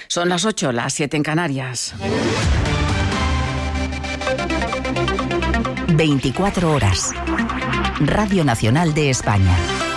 Son las 8, las 7 en Canarias. 24 horas. Radio Nacional de España.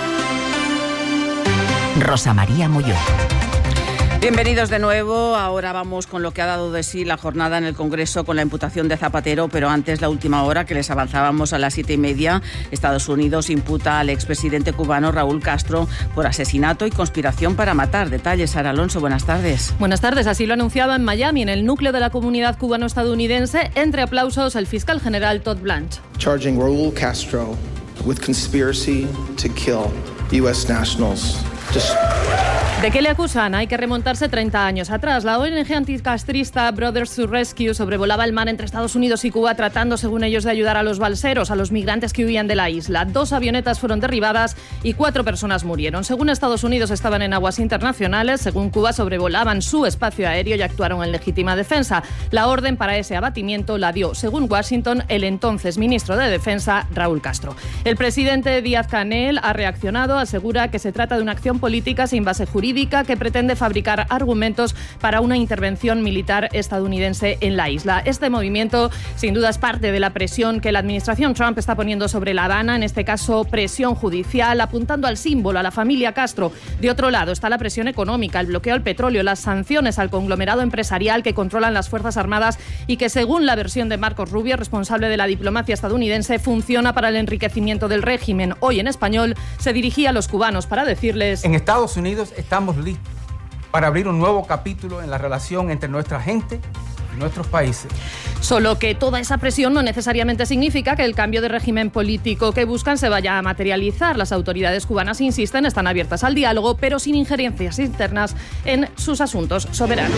Rosa María Molló. Bienvenidos de nuevo. Ahora vamos con lo que ha dado de sí la jornada en el Congreso con la imputación de Zapatero, pero antes la última hora que les avanzábamos a las 7:30. Estados Unidos imputa al expresidente cubano Raúl Castro por asesinato y conspiración para matar. Detalles, Sara Alonso, buenas tardes. Buenas tardes, así lo anunciaba en Miami, en el núcleo de la comunidad cubano-estadounidense, entre aplausos el fiscal general Todd Blanche. Charging Raúl Castro with conspiracy to kill U.S. nationals. ¿De qué le acusan? Hay que remontarse 30 años atrás. La ONG anticastrista Brothers to Rescue sobrevolaba el mar entre Estados Unidos y Cuba tratando, según ellos, de ayudar a los balseros, a los migrantes que huían de la isla. 2 avionetas fueron derribadas y 4 personas murieron. Según Estados Unidos, estaban en aguas internacionales. Según Cuba, sobrevolaban su espacio aéreo y actuaron en legítima defensa. La orden para ese abatimiento la dio, según Washington, el entonces ministro de Defensa, Raúl Castro. El presidente Díaz-Canel ha reaccionado, asegura que se trata de una acción política sin base jurídica que pretende fabricar argumentos para una intervención militar estadounidense en la isla. Este movimiento, sin duda, es parte de la presión que la administración Trump está poniendo sobre La Habana, en este caso presión judicial, apuntando al símbolo, a la familia Castro. De otro lado está la presión económica, el bloqueo al petróleo, las sanciones al conglomerado empresarial que controlan las Fuerzas Armadas y que, según la versión de Marco Rubio, responsable de la diplomacia estadounidense, funciona para el enriquecimiento del régimen. Hoy, en español, se dirigía a los cubanos para decirles: en Estados Unidos estamos listos para abrir un nuevo capítulo en la relación entre nuestra gente y nuestros países. Solo que toda esa presión no necesariamente significa que el cambio de régimen político que buscan se vaya a materializar. Las autoridades cubanas insisten, están abiertas al diálogo, pero sin injerencias internas en sus asuntos soberanos.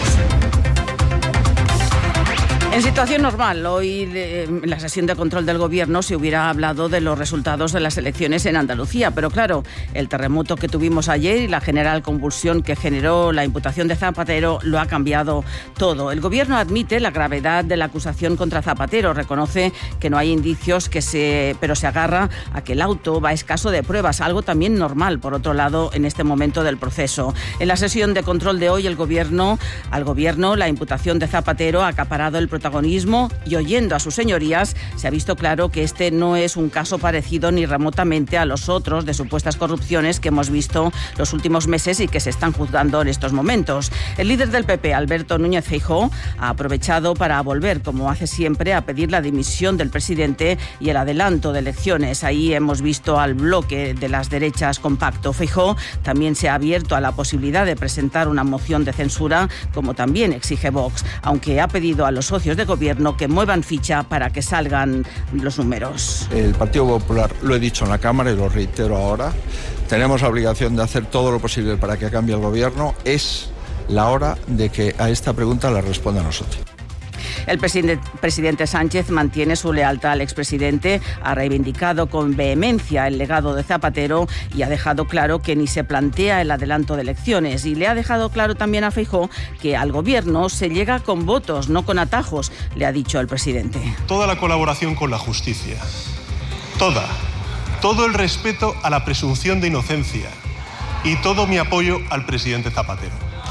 En situación normal, hoy en la sesión de control del Gobierno se hubiera hablado de los resultados de las elecciones en Andalucía, pero claro, el terremoto que tuvimos ayer y la general convulsión que generó la imputación de Zapatero lo ha cambiado todo. El Gobierno admite la gravedad de la acusación contra Zapatero, reconoce que no hay indicios, pero se agarra a que el auto va escaso de pruebas, algo también normal, por otro lado, en este momento del proceso. En la sesión de control de hoy, al Gobierno, la imputación de Zapatero ha acaparado el protagonismo y, oyendo a sus señorías, se ha visto claro que este no es un caso parecido ni remotamente a los otros de supuestas corrupciones que hemos visto los últimos meses y que se están juzgando en estos momentos. El líder del PP, Alberto Núñez Feijóo, ha aprovechado para volver, como hace siempre, a pedir la dimisión del presidente y el adelanto de elecciones. Ahí hemos visto al bloque de las derechas compacto. Feijóo también se ha abierto a la posibilidad de presentar una moción de censura, como también exige Vox, aunque ha pedido a los socios de Gobierno que muevan ficha para que salgan los números. El Partido Popular, lo he dicho en la Cámara y lo reitero ahora, tenemos la obligación de hacer todo lo posible para que cambie el Gobierno. Es la hora de que a esta pregunta la responda a nosotros. El presidente Sánchez mantiene su lealtad al expresidente, ha reivindicado con vehemencia el legado de Zapatero y ha dejado claro que ni se plantea el adelanto de elecciones. Y le ha dejado claro también a Feijóo que al Gobierno se llega con votos, no con atajos, le ha dicho el presidente. Toda la colaboración con la justicia, todo el respeto a la presunción de inocencia y todo mi apoyo al presidente Zapatero.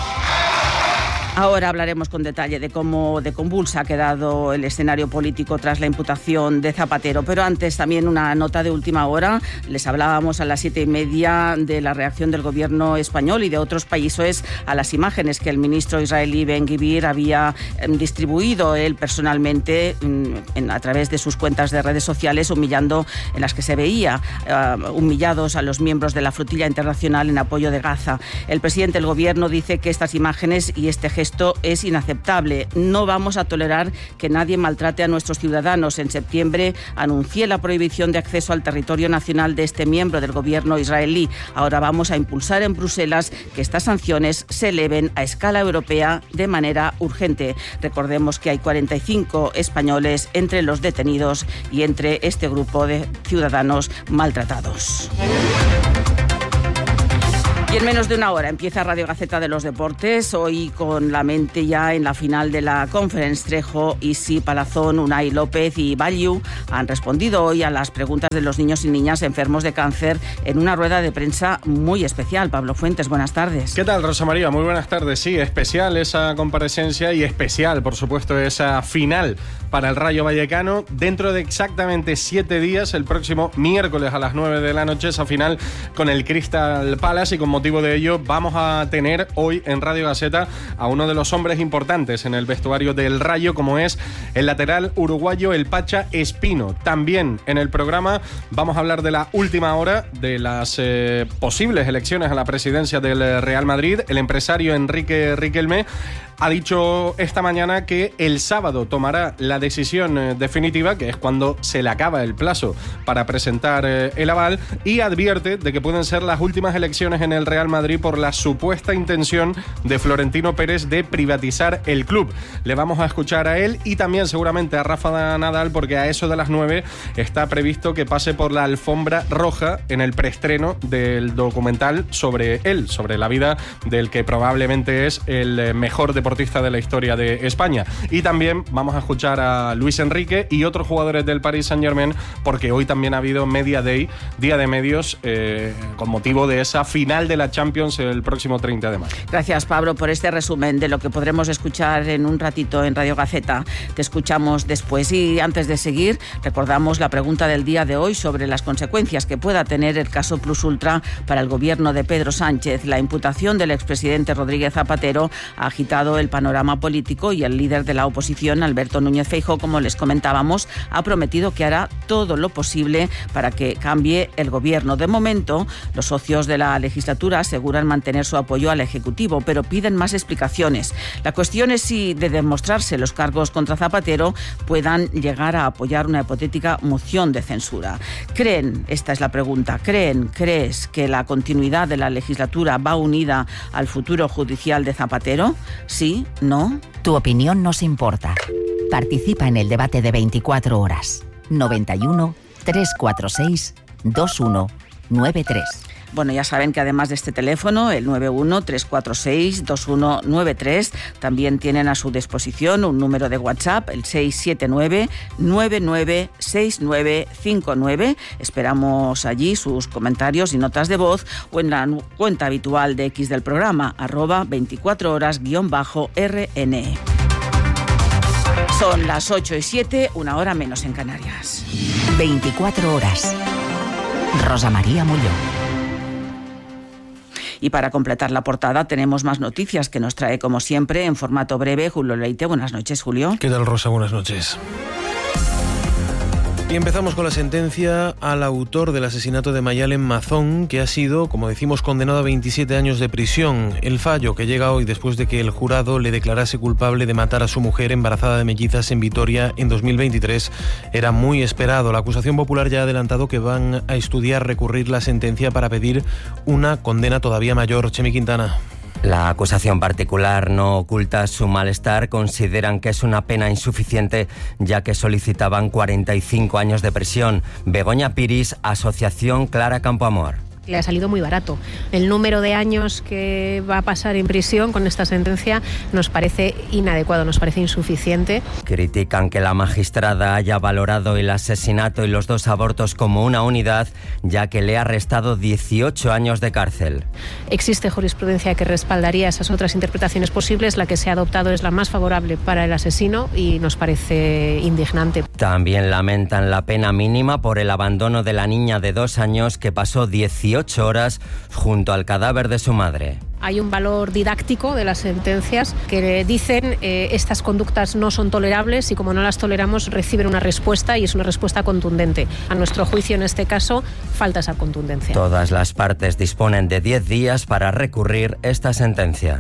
Ahora hablaremos con detalle de cómo de convulsa ha quedado el escenario político tras la imputación de Zapatero. Pero antes también una nota de última hora. Les hablábamos a las 7:30 de la reacción del Gobierno español y de otros países a las imágenes que el ministro israelí Ben-Gvir había distribuido él personalmente a través de sus cuentas de redes sociales, en las que se veía humillados a los miembros de la flotilla internacional en apoyo de Gaza. El presidente del Gobierno dice que estas imágenes y este gesto es inaceptable. No vamos a tolerar que nadie maltrate a nuestros ciudadanos. En septiembre anuncié la prohibición de acceso al territorio nacional de este miembro del Gobierno israelí. Ahora vamos a impulsar en Bruselas que estas sanciones se eleven a escala europea de manera urgente. Recordemos que hay 45 españoles entre los detenidos y entre este grupo de ciudadanos maltratados. Y en menos de una hora empieza Radio Gaceta de los Deportes, hoy con la mente ya en la final de la Conference. Trejo, Isi, Palazón, Unai López y Balliu han respondido hoy a las preguntas de los niños y niñas enfermos de cáncer en una rueda de prensa muy especial. Pablo Fuentes, buenas tardes. ¿Qué tal, Rosa María? Muy buenas tardes. Sí, especial esa comparecencia y especial, por supuesto, esa final para el Rayo Vallecano. Dentro de exactamente 7 días, el próximo miércoles a las 9 de la noche, esa final con el Crystal Palace, y con motivo de ello vamos a tener hoy en Radio Gaceta a uno de los hombres importantes en el vestuario del Rayo, como es el lateral uruguayo, el Pacha Espino. También en el programa vamos a hablar de la última hora de las posibles elecciones a la presidencia del Real Madrid. El empresario Enrique Riquelme ha dicho esta mañana que el sábado tomará la decisión definitiva, que es cuando se le acaba el plazo para presentar el aval, y advierte de que pueden ser las últimas elecciones en el Real Madrid por la supuesta intención de Florentino Pérez de privatizar el club. Le vamos a escuchar a él y también seguramente a Rafa Nadal, porque a eso de las 9 está previsto que pase por la alfombra roja en el preestreno del documental sobre él, sobre la vida del que probablemente es el mejor deportista de la historia de España. Y también vamos a escuchar a Luis Enrique y otros jugadores del Paris Saint-Germain, porque hoy también ha habido Media Day, Día de Medios, con motivo de esa final de la Champions el próximo 30 de mayo. Gracias, Pablo, por este resumen de lo que podremos escuchar en un ratito en Radio Gaceta. Te escuchamos después. Y antes de seguir, recordamos la pregunta del día de hoy sobre las consecuencias que pueda tener el caso Plus Ultra para el gobierno de Pedro Sánchez. La imputación del expresidente Rodríguez Zapatero ha agitado el panorama político y el líder de la oposición, Alberto Núñez Feijóo, como les comentábamos, ha prometido que hará todo lo posible para que cambie el gobierno. De momento, los socios de la legislatura aseguran mantener su apoyo al Ejecutivo, pero piden más explicaciones. La cuestión es si, de demostrarse los cargos contra Zapatero, puedan llegar a apoyar una hipotética moción de censura. ¿Creen, esta es la pregunta, crees que la continuidad de la legislatura va unida al futuro judicial de Zapatero? ¿Sí? ¿No? Tu opinión nos importa. Participa en el debate de 24 horas. 91 346 2193. Bueno, ya saben que además de este teléfono, el 91-346-2193, también tienen a su disposición un número de WhatsApp, el 679-996959. Esperamos allí sus comentarios y notas de voz, o en la cuenta habitual de X del programa, @24horas_RN. Son las 8:07, una hora menos en Canarias. 24 horas. Rosa María Mulló. Y para completar la portada tenemos más noticias que nos trae, como siempre, en formato breve, Julio Leite. Buenas noches, Julio. ¿Qué tal, Rosa? Buenas noches. Y empezamos con la sentencia al autor del asesinato de Mayalen Mazón, que ha sido, como decimos, condenado a 27 años de prisión. El fallo, que llega hoy después de que el jurado le declarase culpable de matar a su mujer embarazada de mellizas en Vitoria en 2023, era muy esperado. La acusación popular ya ha adelantado que van a estudiar recurrir la sentencia para pedir una condena todavía mayor. Chemi Quintana. La acusación particular no oculta su malestar. Consideran que es una pena insuficiente, ya que solicitaban 45 años de prisión. Begoña Piris, Asociación Clara Campoamor. Le ha salido muy barato. El número de años que va a pasar en prisión con esta sentencia nos parece inadecuado, nos parece insuficiente. Critican que la magistrada haya valorado el asesinato y los 2 abortos como una unidad, ya que le ha restado 18 años de cárcel. Existe jurisprudencia que respaldaría esas otras interpretaciones posibles. La que se ha adoptado es la más favorable para el asesino y nos parece indignante. También lamentan la pena mínima por el abandono de la niña de 2 años que pasó 18 horas junto al cadáver de su madre. Hay un valor didáctico de las sentencias que dicen estas conductas no son tolerables y como no las toleramos reciben una respuesta, y es una respuesta contundente. A nuestro juicio, en este caso, falta esa contundencia. Todas las partes disponen de 10 días para recurrir esta sentencia.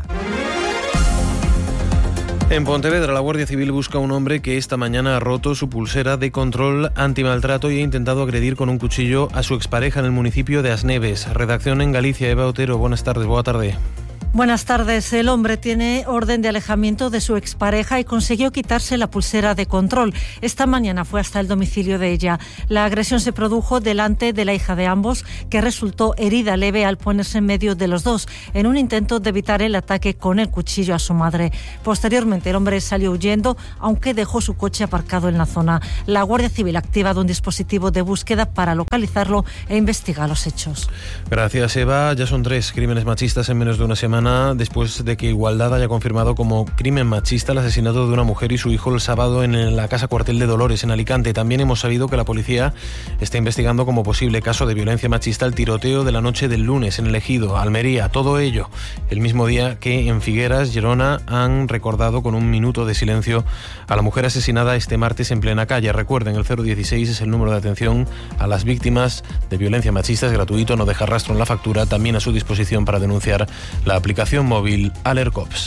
En Pontevedra, la Guardia Civil busca a un hombre que esta mañana ha roto su pulsera de control antimaltrato y ha intentado agredir con un cuchillo a su expareja en el municipio de Asneves. Redacción en Galicia, Eva Otero. Buenas tardes, boa tarde. Buenas tardes. El hombre tiene orden de alejamiento de su expareja y consiguió quitarse la pulsera de control. Esta mañana fue hasta el domicilio de ella. La agresión se produjo delante de la hija de ambos, que resultó herida leve al ponerse en medio de los dos, en un intento de evitar el ataque con el cuchillo a su madre. Posteriormente, el hombre salió huyendo, aunque dejó su coche aparcado en la zona. La Guardia Civil ha activado un dispositivo de búsqueda para localizarlo e investigar los hechos. Gracias, Eva. Ya son 3 crímenes machistas en menos de una semana, después de que Igualdad haya confirmado como crimen machista el asesinato de una mujer y su hijo el sábado en la Casa Cuartel de Dolores, en Alicante. También hemos sabido que la policía está investigando como posible caso de violencia machista el tiroteo de la noche del lunes en el Ejido, Almería. Todo ello el mismo día que en Figueras, Gerona, han recordado con un minuto de silencio a la mujer asesinada este martes en plena calle. Recuerden, el 016 es el número de atención a las víctimas de violencia machista. Es gratuito, no deja rastro en la factura. También a su disposición para denunciar la aplicación móvil Alercops.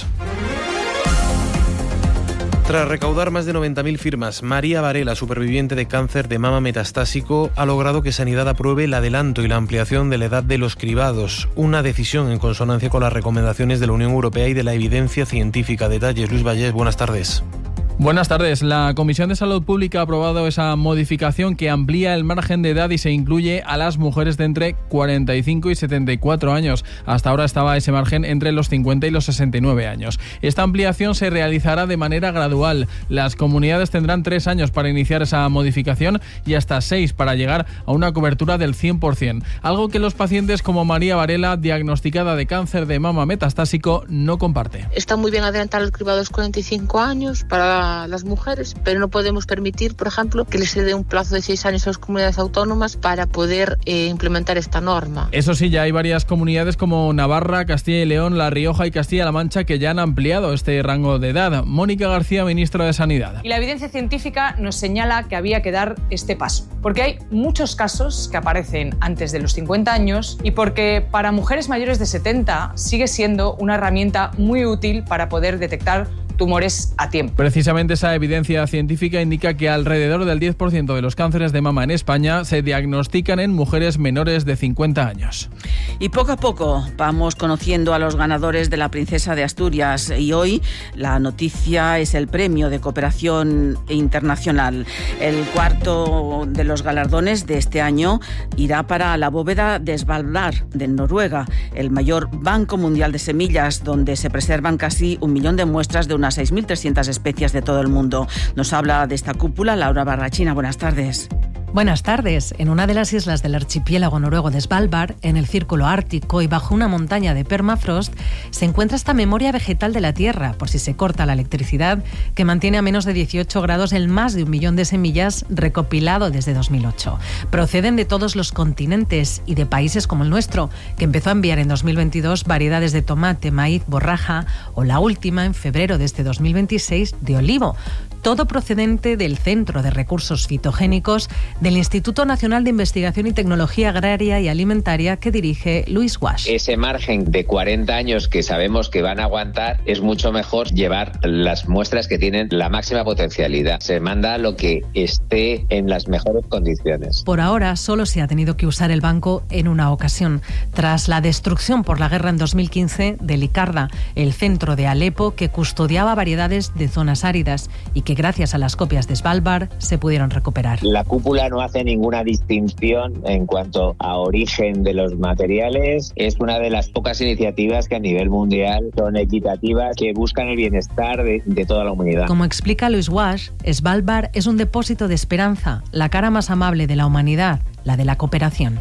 Tras recaudar más de 90.000 firmas, María Varela, superviviente de cáncer de mama metastásico, ha logrado que Sanidad apruebe el adelanto y la ampliación de la edad de los cribados, una decisión en consonancia con las recomendaciones de la Unión Europea y de la evidencia científica. Detalles, Luis Vallés, buenas tardes. Buenas tardes. La Comisión de Salud Pública ha aprobado esa modificación que amplía el margen de edad y se incluye a las mujeres de entre 45 y 74 años. Hasta ahora estaba ese margen entre los 50 y los 69 años. Esta ampliación se realizará de manera gradual. Las comunidades tendrán 3 años para iniciar esa modificación y hasta 6 para llegar a una cobertura del 100%. Algo que los pacientes como María Varela, diagnosticada de cáncer de mama metastásico, no comparte. Está muy bien adelantar el cribado a los 45 años para las mujeres, pero no podemos permitir, por ejemplo, que les dé un plazo de 6 años a las comunidades autónomas para poder implementar esta norma. Eso sí, ya hay varias comunidades como Navarra, Castilla y León, La Rioja y Castilla-La Mancha que ya han ampliado este rango de edad. Mónica García, ministra de Sanidad. Y la evidencia científica nos señala que había que dar este paso, porque hay muchos casos que aparecen antes de los 50 años y porque para mujeres mayores de 70 sigue siendo una herramienta muy útil para poder detectar tumores a tiempo. Precisamente esa evidencia científica indica que alrededor del 10% de los cánceres de mama en España se diagnostican en mujeres menores de 50 años. Y poco a poco vamos conociendo a los ganadores de la Princesa de Asturias y hoy la noticia es el premio de cooperación internacional. El cuarto de los galardones de este año irá para la bóveda de Svalbard, de Noruega, el mayor banco mundial de semillas, donde se preservan casi 1 millón de muestras de unas 6.300 especies de todo el mundo. Nos habla de esta cúpula Laura Barrachina. Buenas tardes. Buenas tardes. En una de las islas del archipiélago noruego de Svalbard, en el círculo ártico y bajo una montaña de permafrost, se encuentra esta memoria vegetal de la Tierra, por si se corta la electricidad, que mantiene a menos de 18 grados el más de 1 millón de semillas recopilado desde 2008. Proceden de todos los continentes y de países como el nuestro, que empezó a enviar en 2022 variedades de tomate, maíz, borraja, o la última, en febrero de este 2026, de olivo. Todo procedente del Centro de Recursos Fitogénicos del Instituto Nacional de Investigación y Tecnología Agraria y Alimentaria que dirige Luis Wash. Ese margen de 40 años que sabemos que van a aguantar, es mucho mejor llevar las muestras que tienen la máxima potencialidad. Se manda lo que esté en las mejores condiciones. Por ahora solo se ha tenido que usar el banco en una ocasión, tras la destrucción por la guerra en 2015 de Licarda, el centro de Alepo que custodiaba variedades de zonas áridas y que gracias a las copias de Svalbard se pudieron recuperar. La cúpula no hace ninguna distinción en cuanto a origen de los materiales. Es una de las pocas iniciativas que a nivel mundial son equitativas, que buscan el bienestar de toda la humanidad. Como explica Luis Wash, Svalbard es un depósito de esperanza, la cara más amable de la humanidad, la de la cooperación.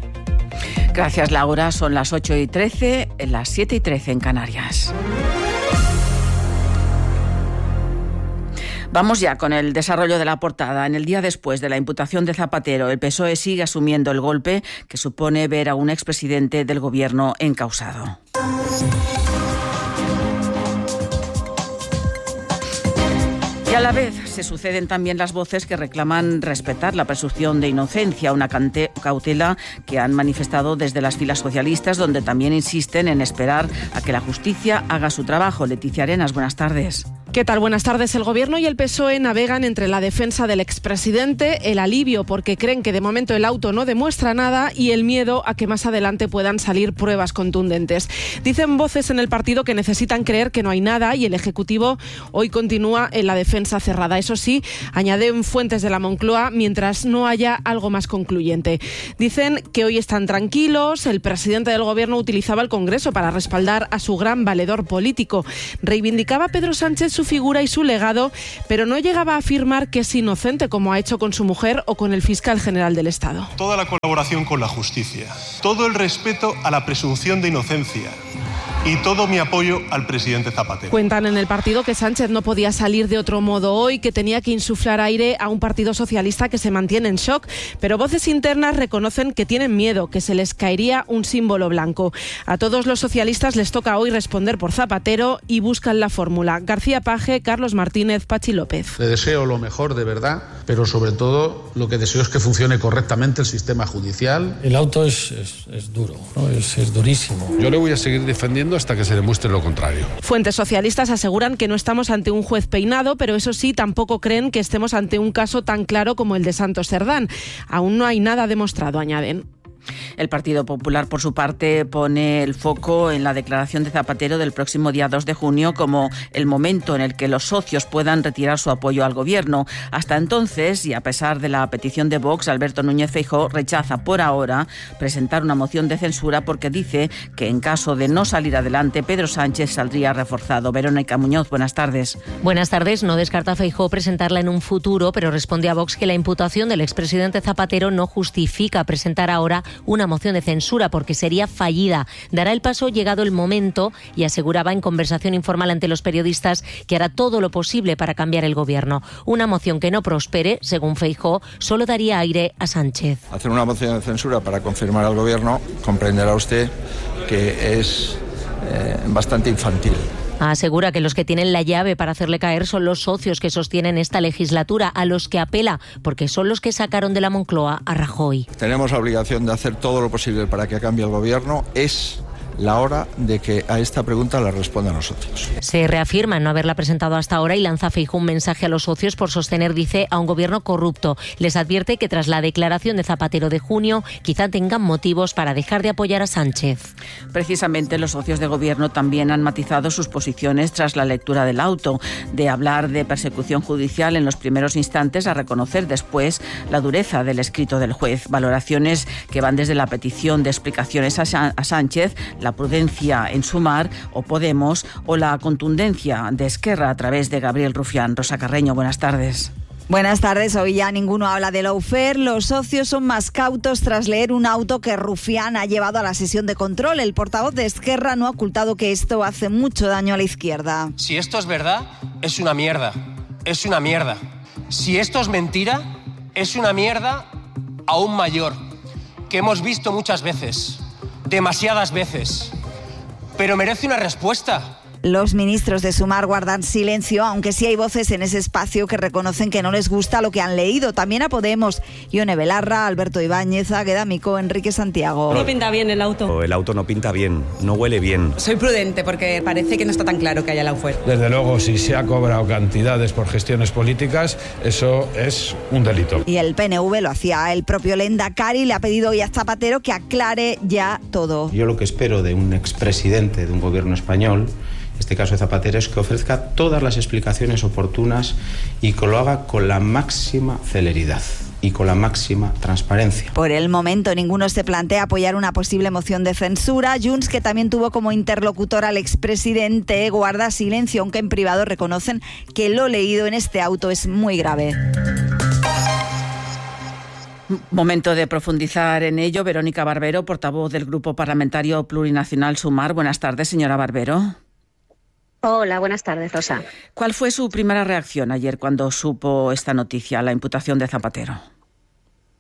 Gracias, Laura. Son las 8:13, las 7:13 en Canarias. Vamos ya con el desarrollo de la portada. En el día después de la imputación de Zapatero, el PSOE sigue asumiendo el golpe que supone ver a un expresidente del Gobierno encausado. Y a la vez se suceden también las voces que reclaman respetar la presunción de inocencia, una cautela que han manifestado desde las filas socialistas, donde también insisten en esperar a que la justicia haga su trabajo. Leticia Arenas, buenas tardes. ¿Qué tal? Buenas tardes. El Gobierno y el PSOE navegan entre la defensa del expresidente, el alivio porque creen que de momento el auto no demuestra nada y el miedo a que más adelante puedan salir pruebas contundentes. Dicen voces en el partido que necesitan creer que no hay nada y el Ejecutivo hoy continúa en la defensa cerrada. Eso sí, añaden fuentes de la Moncloa mientras no haya algo más concluyente. Dicen que hoy están tranquilos. El presidente del Gobierno utilizaba el Congreso para respaldar a su gran valedor político. Reivindicaba Pedro Sánchez su figura y su legado, pero no llegaba a afirmar que es inocente como ha hecho con su mujer o con el fiscal general del Estado. Toda la colaboración con la justicia, todo el respeto a la presunción de inocencia y todo mi apoyo al presidente Zapatero. Cuentan en el partido que Sánchez no podía salir de otro modo hoy, que tenía que insuflar aire a un partido socialista que se mantiene en shock, pero voces internas reconocen que tienen miedo, que se les caería un símbolo blanco. A todos los socialistas les toca hoy responder por Zapatero y buscan la fórmula. García Page, Carlos Martínez, Pachi López. Le deseo lo mejor de verdad, pero sobre todo lo que deseo es que funcione correctamente el sistema judicial. El auto es duro, ¿no? Es durísimo. Yo le voy a seguir defendiendo hasta que se demuestre lo contrario. Fuentes socialistas aseguran que no estamos ante un juez peinado, pero eso sí, tampoco creen que estemos ante un caso tan claro como el de Santos Cerdán. Aún no hay nada demostrado, añaden. El Partido Popular, por su parte, pone el foco en la declaración de Zapatero del próximo día 2 de junio como el momento en el que los socios puedan retirar su apoyo al Gobierno. Hasta entonces, y a pesar de la petición de Vox, Alberto Núñez Feijóo rechaza por ahora presentar una moción de censura porque dice que en caso de no salir adelante, Pedro Sánchez saldría reforzado. Verónica Muñoz, buenas tardes. Buenas tardes. No descarta Feijóo presentarla en un futuro, pero responde a Vox que la imputación del expresidente Zapatero no justifica presentar ahora una moción de censura porque sería fallida. Dará el paso llegado el momento y aseguraba en conversación informal ante los periodistas que hará todo lo posible para cambiar el Gobierno. Una moción que no prospere, según Feijóo, solo daría aire a Sánchez. Hacer una moción de censura para confirmar al Gobierno, comprenderá usted que es bastante infantil. Asegura que los que tienen la llave para hacerle caer son los socios que sostienen esta legislatura, a los que apela, porque son los que sacaron de la Moncloa a Rajoy. Tenemos la obligación de hacer todo lo posible para que cambie el Gobierno. Es la hora de que a esta pregunta la respondan los socios. Se reafirma en no haberla presentado hasta ahora y lanza Feijóo un mensaje a los socios por sostener, dice, a un Gobierno corrupto. Les advierte que tras la declaración de Zapatero de junio quizá tengan motivos para dejar de apoyar a Sánchez. Precisamente los socios de Gobierno también han matizado sus posiciones tras la lectura del auto, de hablar de persecución judicial en los primeros instantes a reconocer después la dureza del escrito del juez. Valoraciones que van desde la petición de explicaciones a Sánchez, la prudencia en Sumar o Podemos o la contundencia de Esquerra a través de Gabriel Rufián. Rosa Carreño, buenas tardes. Buenas tardes. Hoy ya ninguno habla de lawfare. Los socios son más cautos tras leer un auto que Rufián ha llevado a la sesión de control. El portavoz de Esquerra no ha ocultado que esto hace mucho daño a la izquierda. Si esto es verdad, es una mierda. Es una mierda. Si esto es mentira, es una mierda aún mayor, que hemos visto muchas veces. Demasiadas veces, pero merece una respuesta. Los ministros de Sumar guardan silencio, aunque sí hay voces en ese espacio que reconocen que no les gusta lo que han leído. También a Podemos, Ione Belarra, Alberto Ibáñez, Águeda Micó, Enrique Santiago. No pinta bien el auto. El auto no pinta bien, no huele bien. Soy prudente porque parece que no está tan claro que haya lawfare. Desde luego, si se ha cobrado cantidades por gestiones políticas, eso es un delito. Y el PNV lo hacía. El propio Lehendakari le ha pedido hoy a Zapatero que aclare ya todo. Yo lo que espero de un expresidente de un gobierno español, en este caso de Zapatero, es que ofrezca todas las explicaciones oportunas y que lo haga con la máxima celeridad y con la máxima transparencia. Por el momento ninguno se plantea apoyar una posible moción de censura. Junts, que también tuvo como interlocutor al expresidente, guarda silencio, aunque en privado reconocen que lo leído en este auto es muy grave. Momento de profundizar en ello. Verónica Barbero, portavoz del Grupo Parlamentario Plurinacional Sumar. Buenas tardes, señora Barbero. Hola, buenas tardes, Rosa. ¿Cuál fue su primera reacción ayer cuando supo esta noticia, la imputación de Zapatero?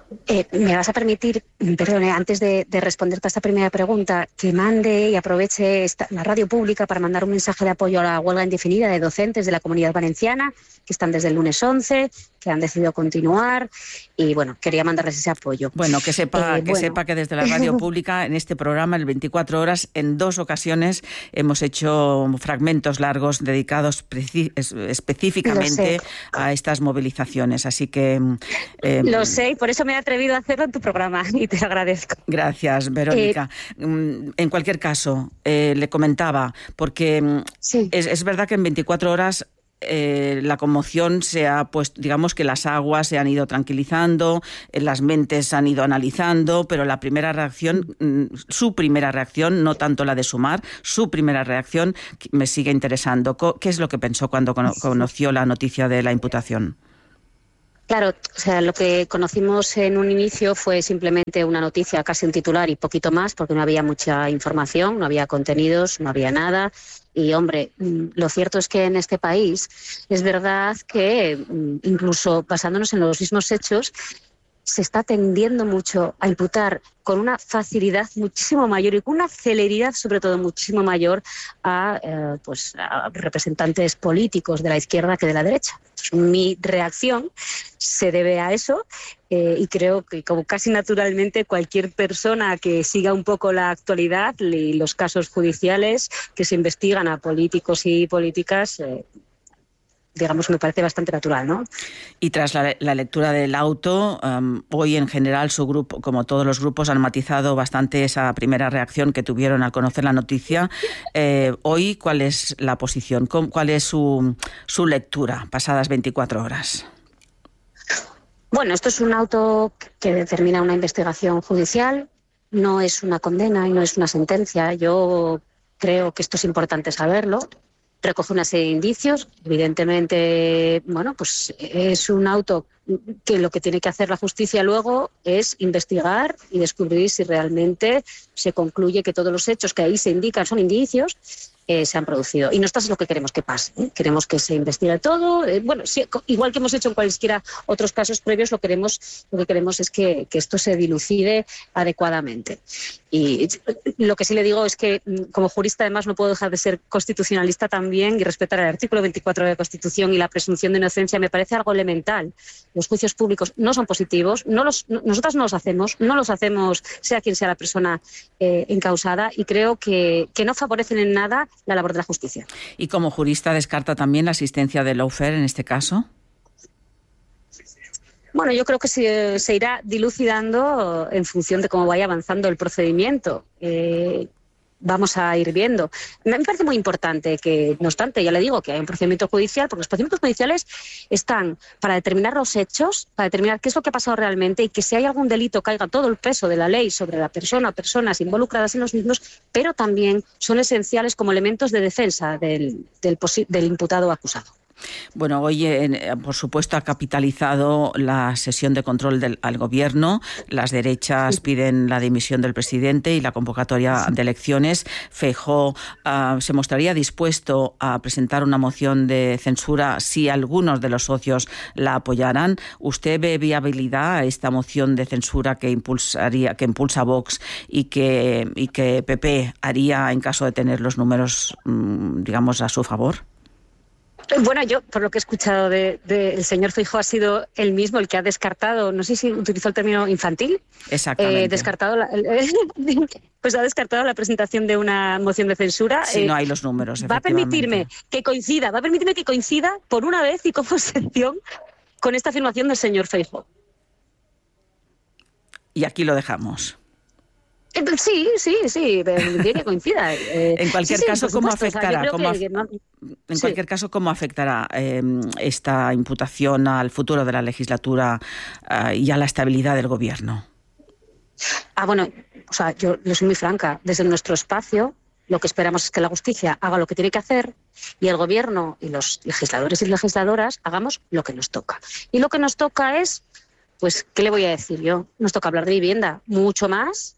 Me vas a permitir, perdone, antes de responderte a esta primera pregunta, que mande y aproveche la radio pública para mandar un mensaje de apoyo a la huelga indefinida de docentes de la Comunidad Valenciana, que están desde el lunes 11, que han decidido continuar, y bueno, quería mandarles ese apoyo. Bueno, que sepa que desde la radio pública, en este programa, el 24 horas, en 2 ocasiones hemos hecho fragmentos largos dedicados específicamente a estas movilizaciones, así que... Lo sé, y por eso me he atrevido a hacerlo en tu programa, y te lo agradezco. Gracias, Verónica. En cualquier caso, le comentaba, porque es verdad que en 24 horas la conmoción se ha puesto, digamos que las aguas se han ido tranquilizando, las mentes han ido analizando, pero la primera reacción, su primera reacción, no tanto la de Sumar, su primera reacción me sigue interesando. ¿Qué es lo que pensó cuando conoció la noticia de la imputación? Claro, o sea, lo que conocimos en un inicio fue simplemente una noticia, casi un titular y poquito más, porque no había mucha información, no había contenidos, no había nada. Y, hombre, lo cierto es que en este país es verdad que, incluso basándonos en los mismos hechos, se está tendiendo mucho a imputar con una facilidad muchísimo mayor y con una celeridad, sobre todo, muchísimo mayor a representantes políticos de la izquierda que de la derecha. Mi reacción se debe a eso y creo que, como casi naturalmente, cualquier persona que siga un poco la actualidad y los casos judiciales que se investigan a políticos y políticas, digamos, me parece bastante natural, ¿no? Y tras la lectura del auto, hoy en general su grupo, como todos los grupos, han matizado bastante esa primera reacción que tuvieron al conocer la noticia. Hoy, ¿cuál es la posición? ¿Cuál es su lectura pasadas 24 horas? Bueno, esto es un auto que determina una investigación judicial, no es una condena y no es una sentencia. Yo creo que esto es importante saberlo. Recoge una serie de indicios. Evidentemente, bueno, pues es un auto que lo que tiene que hacer la justicia luego es investigar y descubrir si realmente se concluye que todos los hechos que ahí se indican son indicios, se han producido. Y nosotros es lo que queremos que pase, ¿eh? Queremos que se investigue todo. Bueno, sí, igual que hemos hecho en cualesquiera otros casos previos, lo que queremos es que esto se dilucide adecuadamente. Y lo que sí le digo es que, como jurista, además, no puedo dejar de ser constitucionalista también y respetar el artículo 24 de la Constitución y la presunción de inocencia. Me parece algo elemental. Los juicios públicos no son positivos, nosotras no los hacemos, sea quien sea la persona encausada, y creo que no favorecen en nada la labor de la justicia. ¿Y como jurista descarta también la asistencia de lawfare en este caso? Bueno, yo creo que se irá dilucidando en función de cómo vaya avanzando el procedimiento. Vamos a ir viendo. Me parece muy importante que, no obstante, ya le digo que hay un procedimiento judicial, porque los procedimientos judiciales están para determinar los hechos, para determinar qué es lo que ha pasado realmente, y que si hay algún delito caiga todo el peso de la ley sobre la persona o personas involucradas en los mismos, pero también son esenciales como elementos de defensa del imputado o acusado. Bueno, hoy, por supuesto, ha capitalizado la sesión de control al Gobierno. Las derechas piden la dimisión del presidente y la convocatoria de elecciones. Feijóo se mostraría dispuesto a presentar una moción de censura si algunos de los socios la apoyaran. ¿Usted ve viabilidad a esta moción de censura que impulsa Vox y que PP haría en caso de tener los números, digamos, a su favor? Bueno, yo, por lo que he escuchado del señor Feijóo, ha sido él mismo el que ha descartado, no sé si utilizó el término infantil. Exactamente. Ha descartado la presentación de una moción de censura. Si no hay los números, va a permitirme que coincida por una vez y como excepción con esta afirmación del señor Feijóo. Y aquí lo dejamos. Sí, tiene que coincida. En cualquier caso, ¿cómo afectará? En cualquier caso, ¿cómo afectará esta imputación al futuro de la legislatura y a la estabilidad del Gobierno? Bueno, yo soy muy franca. Desde nuestro espacio, lo que esperamos es que la justicia haga lo que tiene que hacer y el Gobierno y los legisladores y legisladoras hagamos lo que nos toca. Y lo que nos toca es, pues, ¿qué le voy a decir yo? Nos toca hablar de vivienda mucho más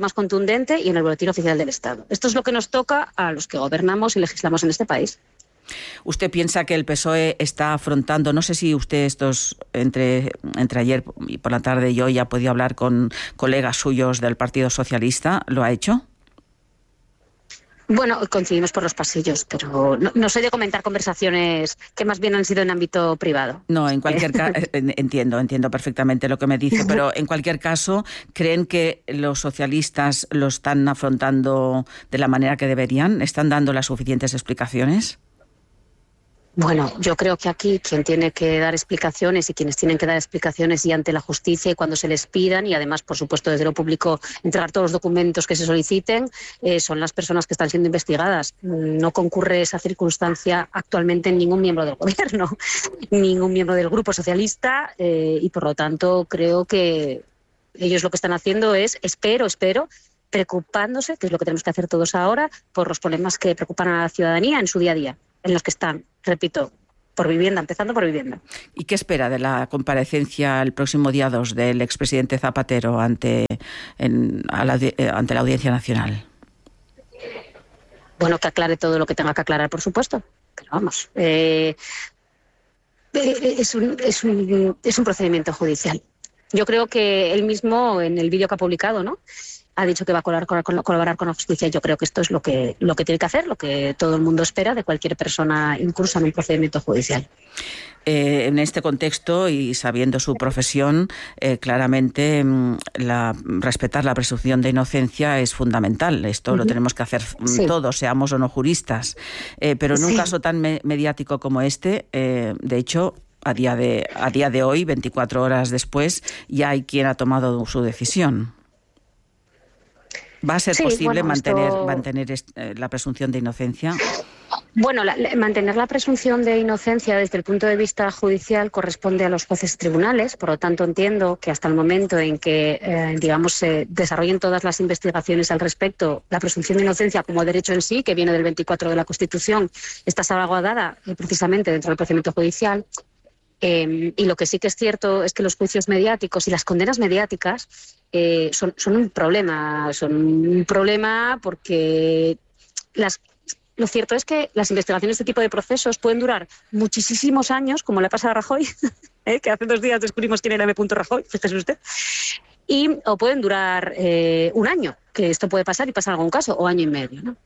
contundente y en el Boletín Oficial del Estado. Esto es lo que nos toca a los que gobernamos y legislamos en este país. ¿Usted piensa que el PSOE está afrontando, no sé si usted entre ayer y por la tarde y hoy ha podido hablar con colegas suyos del Partido Socialista, ¿lo ha hecho? Bueno, coincidimos por los pasillos, pero no soy de comentar conversaciones que más bien han sido en ámbito privado. No, en cualquier caso, entiendo perfectamente lo que me dice, pero en cualquier caso, ¿creen que los socialistas lo están afrontando de la manera que deberían? ¿Están dando las suficientes explicaciones? Bueno, yo creo que aquí quien tiene que dar explicaciones y quienes tienen que dar explicaciones y ante la justicia y cuando se les pidan y además, por supuesto, desde lo público entregar todos los documentos que se soliciten, son las personas que están siendo investigadas. No concurre esa circunstancia actualmente en ningún miembro del gobierno, ningún miembro del Grupo Socialista y por lo tanto creo que ellos lo que están haciendo es, espero, preocupándose, que es lo que tenemos que hacer todos ahora, por los problemas que preocupan a la ciudadanía en su día a día, en los que están, repito, por vivienda, empezando por vivienda. ¿Y qué espera de la comparecencia el próximo día 2 del expresidente Zapatero ante la Audiencia Nacional? Bueno, que aclare todo lo que tenga que aclarar, por supuesto. Pero vamos, es un procedimiento judicial. Yo creo que él mismo, en el vídeo que ha publicado, ¿no?, ha dicho que va a colaborar con la justicia. Yo creo que esto es lo que tiene que hacer, lo que todo el mundo espera de cualquier persona incursa en un procedimiento judicial. En este contexto y sabiendo su profesión, claramente respetar la presunción de inocencia es fundamental. Esto lo tenemos que hacer todos, seamos o no juristas. Pero en un caso tan mediático como este, de hecho, a día de hoy, 24 horas después, ya hay quien ha tomado su decisión. ¿Va a ser posible mantener la presunción de inocencia? Bueno, mantener la presunción de inocencia desde el punto de vista judicial corresponde a los jueces tribunales. Por lo tanto, entiendo que hasta el momento en que, se desarrollen todas las investigaciones al respecto, la presunción de inocencia como derecho en sí, que viene del 24 de la Constitución, está salvaguardada precisamente dentro del procedimiento judicial. Y lo que sí que es cierto es que los juicios mediáticos y las condenas mediáticas son un problema. Son un problema porque lo cierto es que las investigaciones de este tipo de procesos pueden durar muchísimos años, como le pasa a Rajoy, que hace 2 días descubrimos quién era M. Rajoy, fíjese usted, o pueden durar un año, que esto puede pasar y pasa en algún caso, o año y medio, ¿no?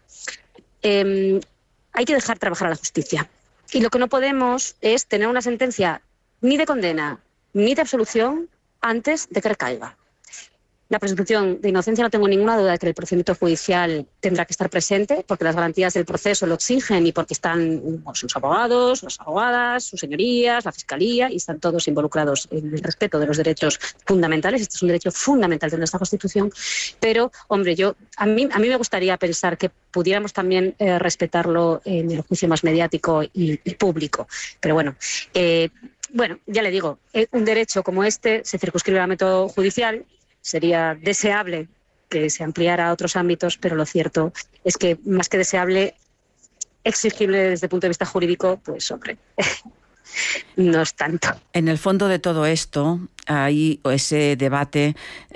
Hay que dejar trabajar a la justicia. Y lo que no podemos es tener una sentencia ni de condena ni de absolución antes de que recaiga. La presunción de inocencia no tengo ninguna duda de que el procedimiento judicial tendrá que estar presente porque las garantías del proceso lo exigen y porque están sus abogados, las abogadas, sus señorías, la Fiscalía y están todos involucrados en el respeto de los derechos fundamentales. Este es un derecho fundamental de nuestra Constitución. Pero, hombre, a mí me gustaría pensar que pudiéramos también respetarlo en el juicio más mediático y público. Pero bueno, ya le digo, un derecho como este se circunscribe al método judicial. Sería deseable que se ampliara a otros ámbitos, pero lo cierto es que más que deseable, exigible desde el punto de vista jurídico, pues hombre, no es tanto. En el fondo de todo esto hay ese debate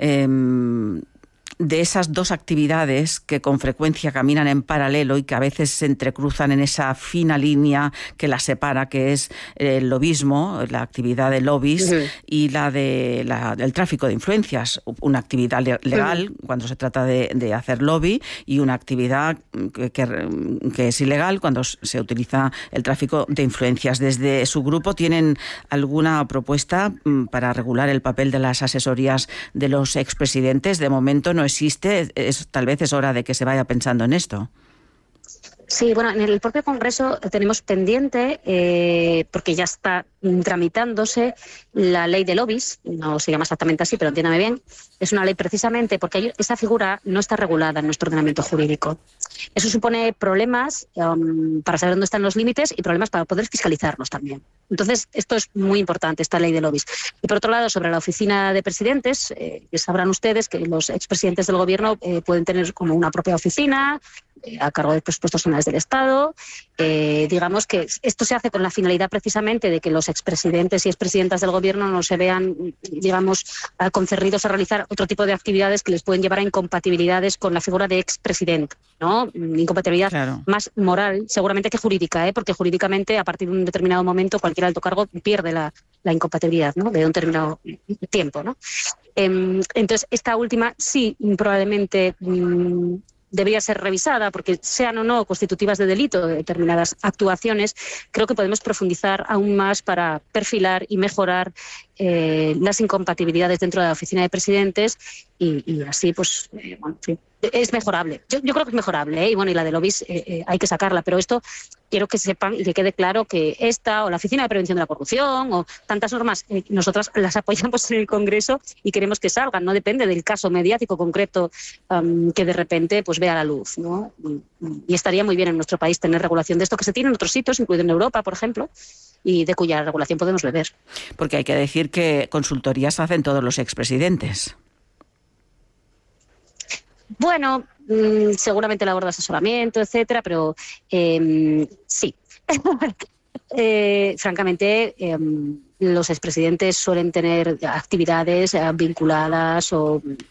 de esas dos actividades que con frecuencia caminan en paralelo y que a veces se entrecruzan en esa fina línea que las separa, que es el lobismo, la actividad de lobbies, y la del tráfico de influencias, una actividad legal cuando se trata de hacer lobby y una actividad que es ilegal cuando se utiliza el tráfico de influencias. Desde su grupo, ¿tienen alguna propuesta para regular el papel de las asesorías de los expresidentes? De momento no existe, tal vez es hora de que se vaya pensando en esto. Sí, bueno, en el propio Congreso tenemos pendiente, porque ya está tramitándose, la ley de lobbies, no se llama exactamente así, pero entiéndame bien, es una ley precisamente porque esa figura no está regulada en nuestro ordenamiento jurídico. Eso supone problemas para saber dónde están los límites y problemas para poder fiscalizarlos también. Entonces, esto es muy importante, esta ley de lobbies. Y por otro lado, sobre la oficina de presidentes, sabrán ustedes que los expresidentes del gobierno pueden tener como una propia oficina, a cargo de presupuestos generales del Estado. Digamos que esto se hace con la finalidad precisamente de que los expresidentes y expresidentas del Gobierno no se vean, digamos, concernidos a realizar otro tipo de actividades que les pueden llevar a incompatibilidades con la figura de expresidente, ¿no? Incompatibilidad más moral, seguramente, que jurídica, porque jurídicamente, a partir de un determinado momento, cualquier alto cargo pierde la incompatibilidad, ¿no?, de un determinado tiempo, ¿no? Entonces, esta última sí, probablemente debería ser revisada, porque sean o no constitutivas de delito de determinadas actuaciones, creo que podemos profundizar aún más para perfilar y mejorar las incompatibilidades dentro de la oficina de presidentes y así, pues, bueno, sí, es mejorable. Yo creo que es mejorable, y bueno, y la del OBIS hay que sacarla, pero esto quiero que sepan y que quede claro que esta o la Oficina de Prevención de la Corrupción o tantas normas, nosotras las apoyamos en el Congreso y queremos que salgan, no depende del caso mediático concreto que de repente pues vea la luz, ¿no? Y estaría muy bien en nuestro país tener regulación de esto, que se tiene en otros sitios, incluido en Europa, por ejemplo, y de cuya regulación podemos beber. Porque hay que decir que consultorías hacen todos los expresidentes. Bueno, seguramente labor de asesoramiento, etcétera, pero sí. Francamente, los expresidentes suelen tener actividades vinculadas o